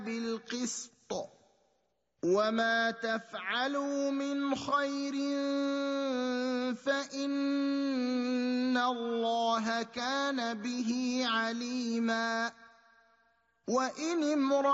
بِالْقِسْطِ ۚ وَمَا تَفْعَلُوا مِنْ خَيْرٍ فَإِنَّ اللَّهَ كَانَ بِهِ عَلِيمًا